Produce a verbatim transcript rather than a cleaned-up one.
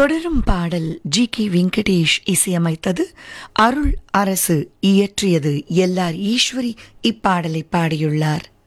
தொடரும் பாடல் G K Venkatesh இசையமைத்தது, அருள் அரசு இயற்றியது. எல் ஆர் ஈஸ்வரி இப்பாடலை பாடியுள்ளார்.